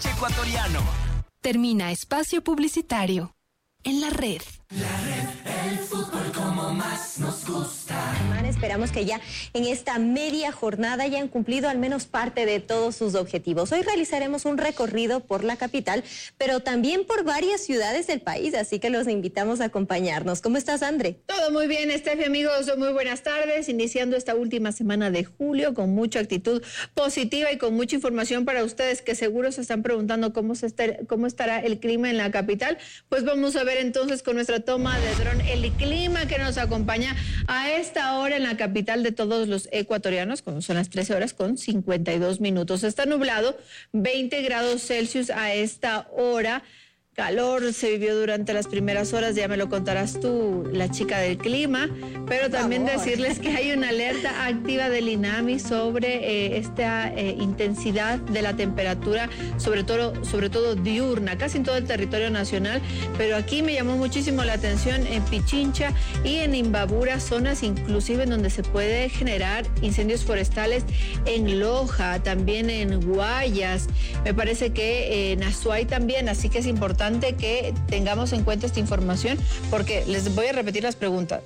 Leche Ecuatoriano. Termina espacio publicitario en la red. La red, el fútbol como más nos gusta. Esperamos que ya en esta media jornada hayan cumplido al menos parte de todos sus objetivos. Hoy realizaremos un recorrido por la capital, pero también por varias ciudades del país, así que los invitamos a acompañarnos. ¿Cómo estás, André? Todo muy bien, Estefi, amigos, muy buenas tardes. Iniciando esta última semana de julio con mucha actitud positiva y con mucha información para ustedes que seguro se están preguntando cómo estará el clima en la capital. Pues vamos a ver entonces con nuestra toma de dron el clima que nos acompaña a esta hora en la capital de todos los ecuatorianos, cuando son las 13 horas con 52 minutos. Está nublado, 20 grados Celsius a esta hora. Calor se vivió durante las primeras horas, ya me lo contarás tú, la chica del clima, pero también decirles que hay una alerta activa del INAMI sobre esta intensidad de la temperatura, sobre todo diurna, casi en todo el territorio nacional, pero aquí me llamó muchísimo la atención en Pichincha y en Imbabura, zonas inclusive en donde se puede generar incendios forestales en Loja, también en Guayas, me parece que en Azuay también, así que es importante que tengamos en cuenta esta información, porque les voy a repetir las preguntas,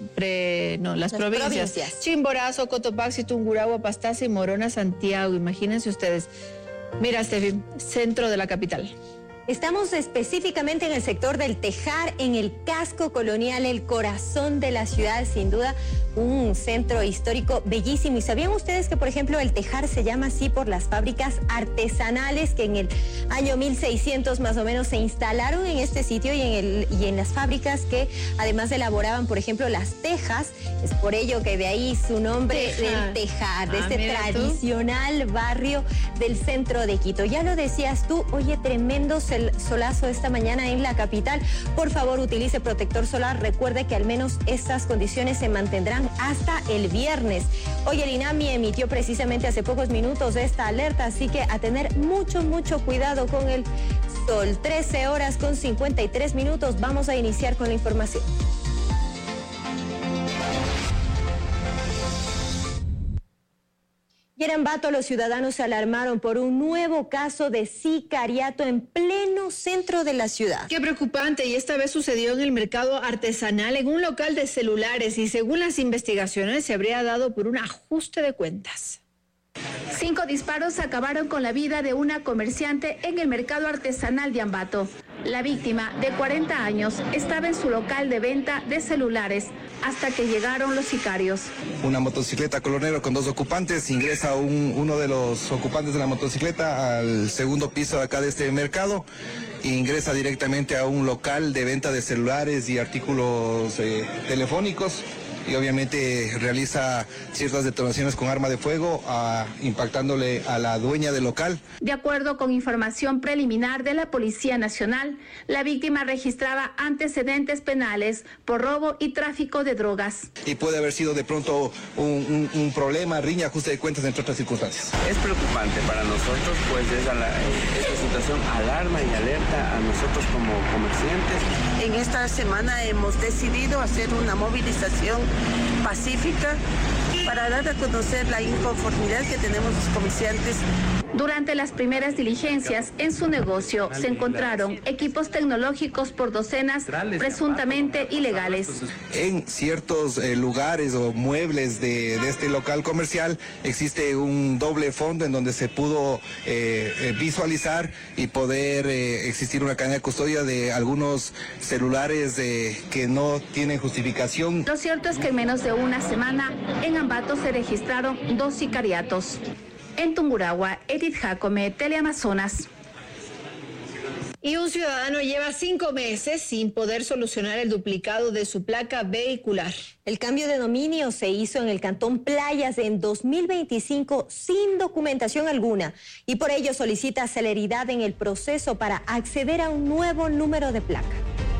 las provincias. Chimborazo, Cotopaxi, Tungurahua, Pastaza, Morona, Santiago, imagínense ustedes. Mira, Estefi, centro de la capital. Estamos específicamente en el sector del Tejar, en el casco colonial, el corazón de la ciudad, sin duda un centro histórico bellísimo. ¿Y sabían ustedes que, por ejemplo, el Tejar se llama así por las fábricas artesanales que en el año 1600 más o menos se instalaron en este sitio y en las fábricas que además elaboraban, por ejemplo, las tejas? Es por ello que de ahí su nombre del Tejar, de este tradicional barrio del centro de Quito. Ya lo decías tú, oye, tremendo solazo esta mañana en la capital. Por favor, utilice protector solar. Recuerde que al menos estas condiciones se mantendrán hasta el viernes. Hoy el INAMI emitió precisamente hace pocos minutos esta alerta, así que a tener mucho cuidado con el sol. 13 horas con 53 minutos. Vamos a iniciar con la información. Y en Ambato los ciudadanos se alarmaron por un nuevo caso de sicariato en pleno centro de la ciudad. Qué preocupante, y esta vez sucedió en el mercado artesanal, en un local de celulares, y según las investigaciones se habría dado por un ajuste de cuentas. 5 disparos acabaron con la vida de una comerciante en el mercado artesanal de Ambato. La víctima, de 40 años, estaba en su local de venta de celulares hasta que llegaron los sicarios. Una motocicleta color negro con 2 ocupantes, ingresa uno de los ocupantes de la motocicleta al segundo piso de acá de este mercado, e ingresa directamente a un local de venta de celulares y artículos telefónicos. Y obviamente realiza ciertas detonaciones con arma de fuego, impactándole a la dueña del local. De acuerdo con información preliminar de la Policía Nacional, la víctima registraba antecedentes penales por robo y tráfico de drogas. Y puede haber sido de pronto un problema, riña, ajuste de cuentas, entre otras circunstancias. Es preocupante para nosotros, pues esta situación alarma y alerta a nosotros como comerciantes. En esta semana hemos decidido hacer una movilización pacífica para dar a conocer la inconformidad que tenemos los comerciantes. Durante las primeras diligencias en su negocio se encontraron equipos tecnológicos por docenas presuntamente ilegales. En ciertos lugares o muebles de este local comercial existe un doble fondo en donde se pudo visualizar y poder existir una cadena de custodia de algunos celulares que no tienen justificación. Lo cierto es que en menos de una semana en Ambato se registraron 2 sicariatos. En Tungurahua, Edith Jacome, Teleamazonas. Y un ciudadano lleva 5 meses sin poder solucionar el duplicado de su placa vehicular. El cambio de dominio se hizo en el Cantón Playas en 2025 sin documentación alguna y por ello solicita celeridad en el proceso para acceder a un nuevo número de placa.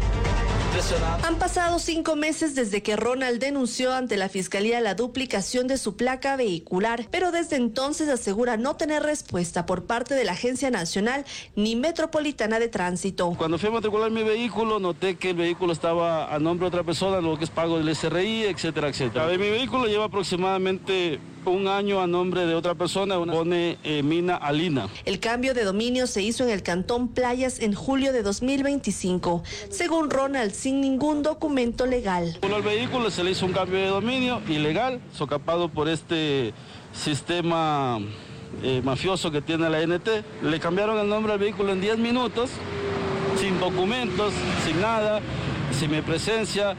Han pasado 5 meses desde que Ronald denunció ante la Fiscalía la duplicación de su placa vehicular, pero desde entonces asegura no tener respuesta por parte de la Agencia Nacional ni Metropolitana de Tránsito. Cuando fui a matricular mi vehículo, noté que el vehículo estaba a nombre de otra persona, lo que es pago del SRI, etcétera, etcétera. Mi vehículo lleva aproximadamente un año a nombre de otra persona, pone Mina Alina. El cambio de dominio se hizo en el Cantón Playas en julio de 2025, según Ronald, sin ningún documento legal. Al vehículo se le hizo un cambio de dominio ilegal, socapado por este sistema mafioso que tiene la NT. Le cambiaron el nombre al vehículo en 10 minutos, sin documentos, sin nada, sin mi presencia.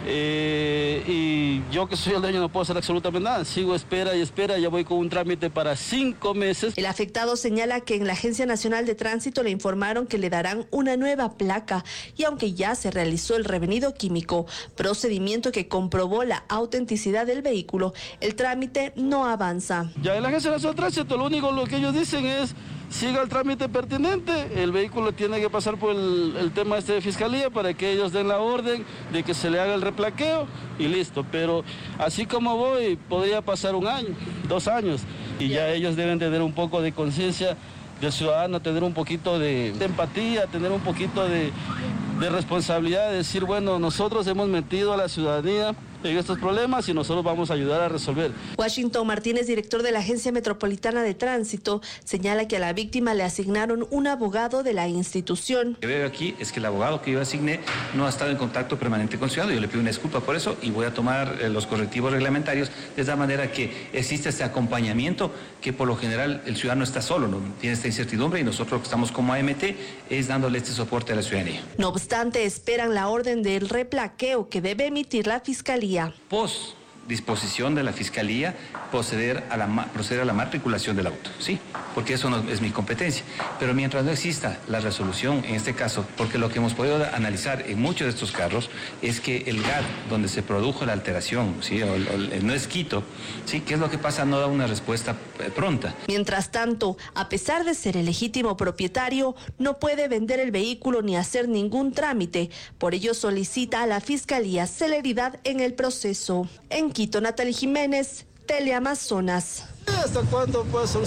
Y yo que soy el dueño no puedo hacer absolutamente nada, sigo espera, ya voy con un trámite para 5 meses. El afectado señala que en la Agencia Nacional de Tránsito le informaron que le darán una nueva placa y aunque ya se realizó el revenido químico, procedimiento que comprobó la autenticidad del vehículo, el trámite no avanza. Ya en la Agencia Nacional de Tránsito lo único que ellos dicen es siga el trámite pertinente, el vehículo tiene que pasar por el tema de fiscalía para que ellos den la orden de que se le haga el replaqueo y listo, pero así como voy podría pasar 1 año, 2 años y ya ellos deben tener un poco de conciencia del ciudadano, tener un poquito de empatía, tener un poquito de responsabilidad, de decir, bueno, nosotros hemos metido a la ciudadanía en estos problemas y nosotros vamos a ayudar a resolver. Washington Martínez, director de la Agencia Metropolitana de Tránsito, señala que a la víctima le asignaron un abogado de la institución. Lo que veo aquí es que el abogado que yo asigné no ha estado en contacto permanente con el ciudadano. Yo le pido una disculpa por eso y voy a tomar los correctivos reglamentarios de esa manera que existe este acompañamiento que por lo general el ciudadano está solo, no tiene esta incertidumbre y nosotros que estamos como AMT es dándole este soporte a la ciudadanía. No obstante, esperan la orden del replaqueo que debe emitir la Fiscalía. Post disposición de la Fiscalía proceder a la matriculación del auto, sí, porque eso no es mi competencia. Pero mientras no exista la resolución, en este caso, porque lo que hemos podido analizar en muchos de estos carros es que el GAD, donde se produjo la alteración, ¿sí? o el no esquito, ¿sí? ¿Qué es lo que pasa? No da una respuesta pronta. Mientras tanto, a pesar de ser el legítimo propietario, no puede vender el vehículo ni hacer ningún trámite. Por ello solicita a la Fiscalía celeridad en el proceso. En Quito, Natalie Jiménez, Teleamazonas. ¿Hasta cuándo puede ser?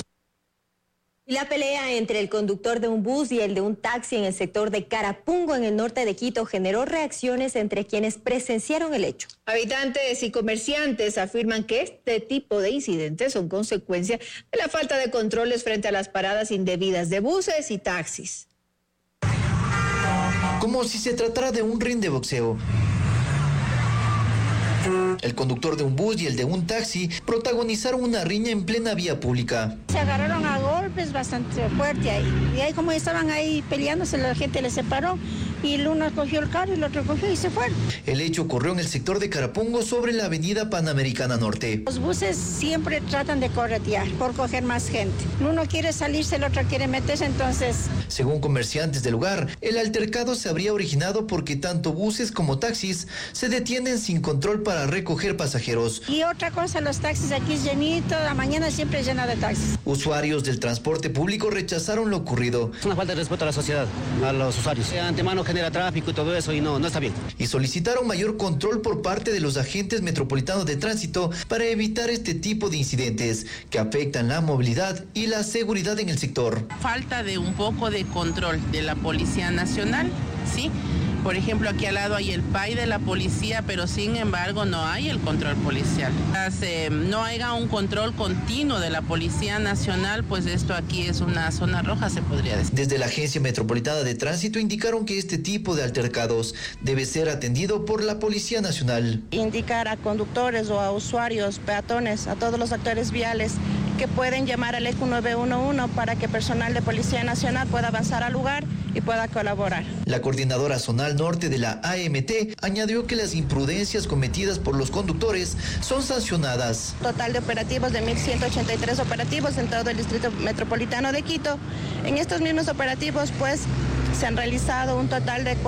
La pelea entre el conductor de un bus y el de un taxi en el sector de Carapungo, en el norte de Quito, generó reacciones entre quienes presenciaron el hecho. Habitantes y comerciantes afirman que este tipo de incidentes son consecuencia de la falta de controles frente a las paradas indebidas de buses y taxis. Como si se tratara de un ring de boxeo. El conductor de un bus y el de un taxi protagonizaron una riña en plena vía pública. Se agarraron a golpes bastante fuerte ahí. Y ahí como estaban ahí peleándose, la gente les separó y el uno cogió el carro y el otro cogió y se fueron. El hecho ocurrió en el sector de Carapungo sobre la avenida Panamericana Norte. Los buses siempre tratan de corretear por coger más gente. Uno quiere salirse, el otro quiere meterse, entonces... Según comerciantes del lugar, el altercado se habría originado porque tanto buses como taxis se detienen sin control para recoger pasajeros. Y otra cosa, los taxis aquí es llenito, la mañana siempre es llena de taxis. Usuarios del transporte público rechazaron lo ocurrido. Es una falta de respeto a la sociedad, a los usuarios. De antemano genera tráfico y todo eso y no está bien. Y solicitaron mayor control por parte de los agentes metropolitanos de tránsito para evitar este tipo de incidentes que afectan la movilidad y la seguridad en el sector. Falta de un poco de control de la Policía Nacional, ¿sí? Por ejemplo, aquí al lado hay el PAI de la policía, pero sin embargo no hay el control policial. No haya un control continuo de la Policía Nacional, pues esto aquí es una zona roja, se podría decir. Desde la Agencia Metropolitana de Tránsito indicaron que este tipo de altercados debe ser atendido por la Policía Nacional. Indicar a conductores o a usuarios, peatones, a todos los actores viales que pueden llamar al ECU 911 para que personal de Policía Nacional pueda avanzar al lugar y pueda colaborar. La coordinadora zonal norte de la AMT añadió que las imprudencias cometidas por los conductores son sancionadas. Total de operativos de 1.183 operativos en todo el distrito metropolitano de Quito. En estos mismos operativos, pues, se han realizado un total de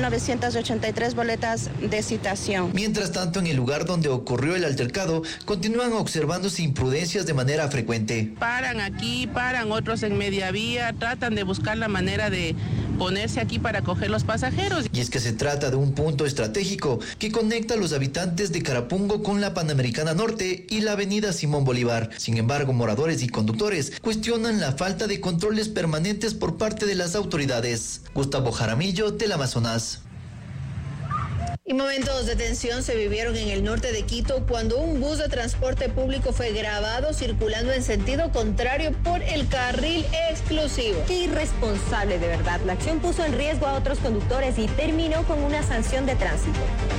4.983 boletas de citación. Mientras tanto, en el lugar donde ocurrió el altercado, continúan observándose imprudencias de manera frecuente. Paran aquí, paran otros en media vía, tratan de buscar la manera de ponerse aquí para coger los pasajeros. Y es que se trata de un punto estratégico que conecta a los habitantes de Carapungo con la Panamericana Norte y la avenida Simón Bolívar. Sin embargo, moradores y conductores cuestionan la falta de controles permanentes por parte de las autoridades. Gustavo Jaramillo, Teleamazonas. Y momentos de tensión se vivieron en el norte de Quito cuando un bus de transporte público fue grabado circulando en sentido contrario por el carril exclusivo. Qué irresponsable, de verdad. La acción puso en riesgo a otros conductores y terminó con una sanción de tránsito.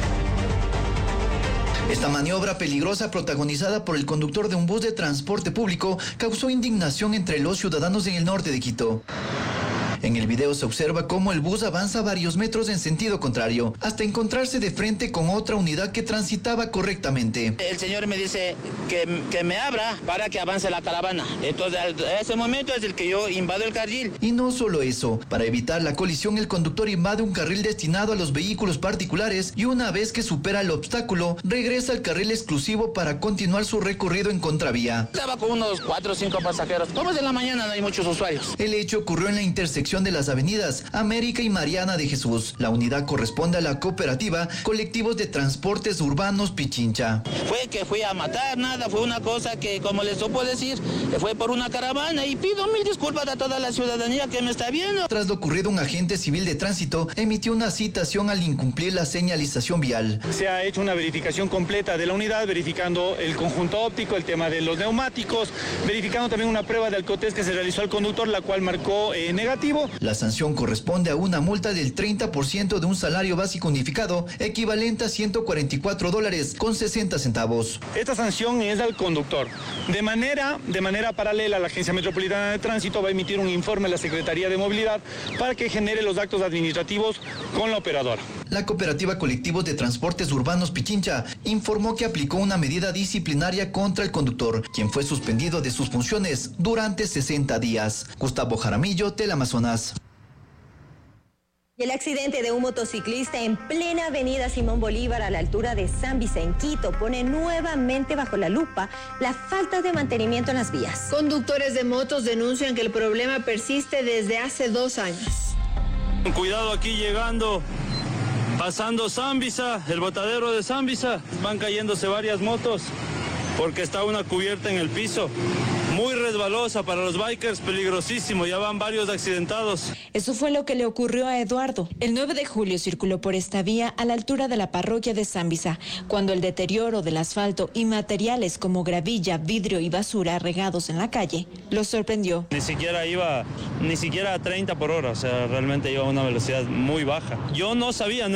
Esta maniobra peligrosa protagonizada por el conductor de un bus de transporte público causó indignación entre los ciudadanos en el norte de Quito. En el video se observa cómo el bus avanza varios metros en sentido contrario, hasta encontrarse de frente con otra unidad que transitaba correctamente. El señor me dice que me abra para que avance la caravana. Entonces, a ese momento es el que yo invado el carril. Y no solo eso, para evitar la colisión, el conductor invade un carril destinado a los vehículos particulares y una vez que supera el obstáculo, regresa al carril exclusivo para continuar su recorrido en contravía. Estaba con unos 4 o 5 pasajeros. Como es en la mañana, no hay muchos usuarios. El hecho ocurrió en la intersección de las avenidas América y Mariana de Jesús. La unidad corresponde a la cooperativa Colectivos de Transportes Urbanos Pichincha. Fue que fui a matar, nada, fue una cosa que, como les supo decir, fue por una caravana y pido mil disculpas a toda la ciudadanía que me está viendo. Tras lo ocurrido, un agente civil de tránsito emitió una citación al incumplir la señalización vial. Se ha hecho una verificación completa de la unidad, verificando el conjunto óptico, el tema de los neumáticos, verificando también una prueba de alcotest que se realizó al conductor, la cual marcó negativo. La sanción corresponde a una multa del 30% de un salario básico unificado, equivalente a $144.60. Esta sanción es al conductor. De manera paralela, la Agencia Metropolitana de Tránsito va a emitir un informe a la Secretaría de Movilidad para que genere los actos administrativos con la operadora. La cooperativa Colectivos de Transportes Urbanos Pichincha informó que aplicó una medida disciplinaria contra el conductor, quien fue suspendido de sus funciones durante 60 días. Gustavo Jaramillo, Teleamazonas. Y el accidente de un motociclista en plena avenida Simón Bolívar a la altura de Zambisa en Quito pone nuevamente bajo la lupa la falta de mantenimiento en las vías. Conductores de motos denuncian que el problema persiste desde hace 2 años. Cuidado aquí llegando, pasando Zambisa, el botadero de Zambisa, van cayéndose varias motos porque está una cubierta en el piso. Muy resbalosa para los bikers, peligrosísimo, ya van varios accidentados. Eso fue lo que le ocurrió a Eduardo. El 9 de julio circuló por esta vía a la altura de la parroquia de Zambisa, cuando el deterioro del asfalto y materiales como gravilla, vidrio y basura regados en la calle lo sorprendió. Ni siquiera iba a 30 por hora, o sea, realmente iba a una velocidad muy baja. Yo no sabía,